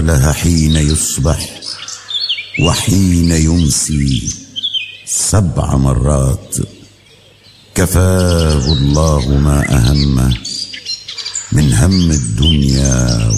قالها حين يصبح وحين يمسي 7 مرات. كفاه الله ما أهمه من هم الدنيا